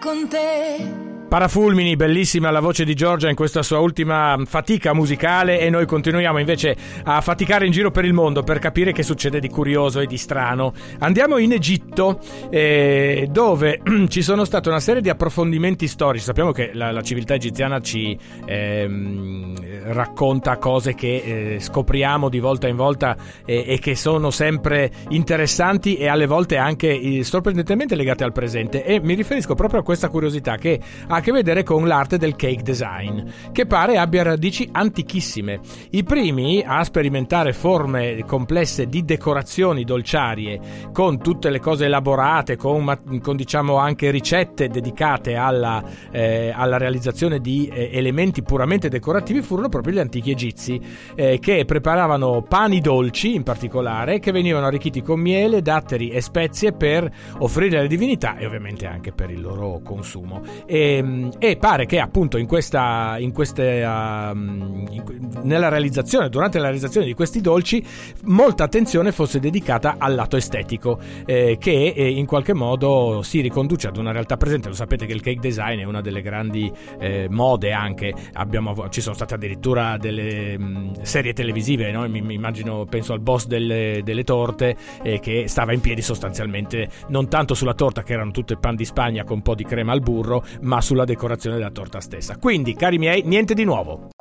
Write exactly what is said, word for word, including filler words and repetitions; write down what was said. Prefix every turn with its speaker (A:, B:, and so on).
A: con te.
B: Parafulmini, bellissima la voce di Giorgia in questa sua ultima fatica musicale, e noi continuiamo invece a faticare in giro per il mondo per capire che succede di curioso e di strano. Andiamo in Egitto, eh, dove ci sono state una serie di approfondimenti storici. Sappiamo che la, la civiltà egiziana ci ehm, racconta cose che eh, scopriamo di volta in volta eh, e che sono sempre interessanti e alle volte anche eh, sorprendentemente legate al presente, e mi riferisco proprio a questa curiosità che ha a che vedere con l'arte del cake design, che pare abbia radici antichissime. I primi a sperimentare forme complesse di decorazioni dolciarie con tutte le cose elaborate, con, con diciamo anche ricette dedicate alla, eh, alla realizzazione di eh, elementi puramente decorativi, furono proprio gli antichi egizi, eh, che preparavano pani dolci in particolare, che venivano arricchiti con miele, datteri e spezie per offrire alle divinità e ovviamente anche per il loro consumo. E, e pare che appunto in questa in queste uh, in, nella realizzazione durante la realizzazione di questi dolci molta attenzione fosse dedicata al lato estetico, eh, che eh, in qualche modo si riconduce ad una realtà presente. Lo sapete che il cake design è una delle grandi eh, mode, anche abbiamo ci sono state addirittura delle mh, serie televisive, no? mi, mi immagino, penso al boss delle, delle torte, eh, che stava in piedi sostanzialmente non tanto sulla torta, che erano tutte pan di Spagna con un po' di crema al burro, ma sulla decorazione della torta stessa. Quindi, cari miei, niente di nuovo.